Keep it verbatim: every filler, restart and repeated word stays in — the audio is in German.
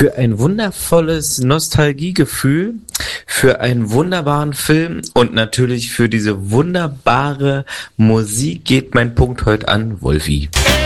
Für ein wundervolles Nostalgiegefühl, für einen wunderbaren Film und natürlich für diese wunderbare Musik geht mein Punkt heute an Wolfi.